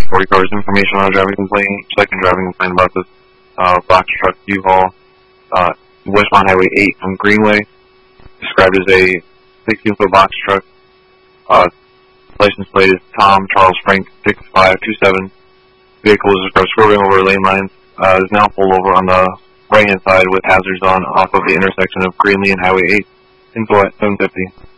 40 cars. Information on a driving complaint. Second driving complaint about this box truck U-Haul, westbound Highway 8 on Greenway, described as a 16-foot box truck. License plate is Tom Charles Frank 6527. Vehicle is swerving over lane lines. Is now pulled over on the right-hand side with hazards on off of the intersection of Greenlee and Highway 8. Info at 750.